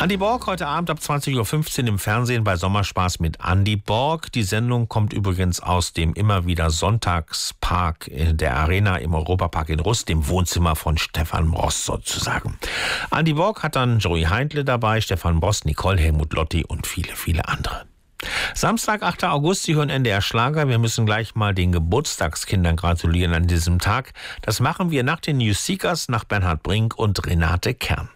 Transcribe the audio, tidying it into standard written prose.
Andy Borg heute Abend ab 20.15 Uhr im Fernsehen bei Sommerspaß mit Andy Borg. Die Sendung kommt übrigens aus dem immer wieder Sonntagspark der Arena im Europapark in Rust, dem Wohnzimmer von Stefan Bross sozusagen. Andy Borg hat dann Joey Heindle dabei, Stefan Bross, Nicole, Helmut Lotti und viele, viele andere. Samstag, 8. August, Sie hören NDR Schlager. Wir müssen gleich mal den Geburtstagskindern gratulieren an diesem Tag. Das machen wir nach den New Seekers, nach Bernhard Brink und Renate Kern.